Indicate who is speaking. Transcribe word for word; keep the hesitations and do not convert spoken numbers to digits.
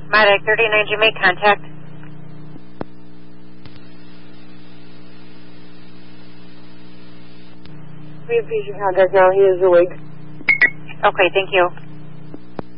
Speaker 1: Medic thirty-nine, did you make contact?
Speaker 2: We have patient contact now. He is awake.
Speaker 1: Okay, thank you.